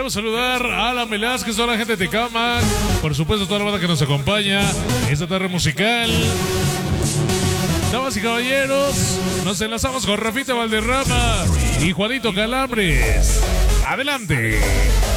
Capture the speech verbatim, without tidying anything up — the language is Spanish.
Queremos saludar a Alan Velázquez, toda la gente de Tecama, por supuesto toda la banda que nos acompaña esta tarde musical. Damas y caballeros, nos enlazamos con Rafita Valderrama y Juanito Calambres. Adelante.